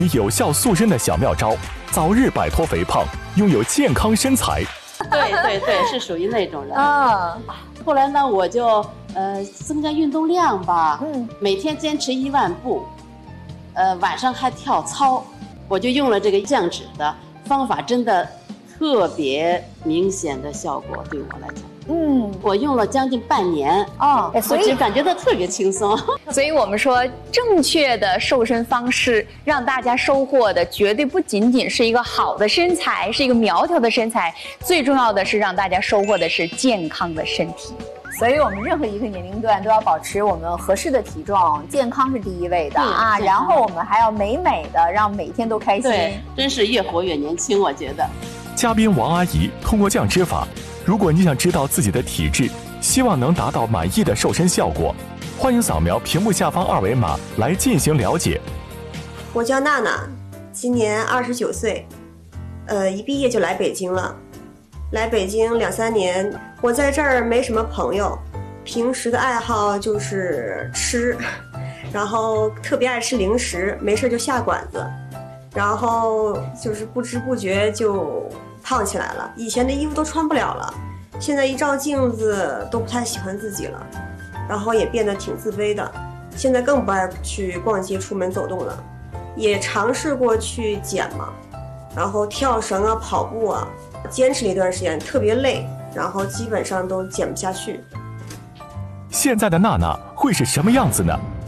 有效塑身的小妙招，早日摆脱肥胖，拥有健康身材。 对，是属于那种人啊。后来呢，我就增加运动量吧，每天坚持1万步，晚上还跳操，我就用了这个降脂的方法，真的特别明显的效果，对我来讲。我用了将近半年所以感觉到特别轻松。 所以我们说，正确的瘦身方式让大家收获的绝对不仅仅是一个好的身材，是一个苗条的身材，最重要的是让大家收获的是健康的身体。 所以我们任何一个年龄段都要保持我们合适的体重，健康是第一位的啊。然后我们还要美的，让每天都开心。 对，真是越活越年轻，我觉得。 嘉宾王阿姨通过降脂法，如果你想知道自己的体质，希望能达到满意的瘦身效果，欢迎扫描屏幕下方2维码来进行了解。 我叫娜娜，今年29岁，一毕业就来北京了。来北京2、3年，我在这儿没什么朋友，平时的爱好就是吃，然后特别爱吃零食，没事就下馆子，然后就是不知不觉就胖起来了。以前的衣服都穿不了了，现在一照镜子都不太喜欢自己了，然后也变得挺自卑的。现在更不爱去逛街、出门走动了，也尝试过去减嘛，然后跳绳啊、跑步啊，坚持了一段时间，特别累，然后基本上都减不下去。 现在的娜娜会是什么样子呢？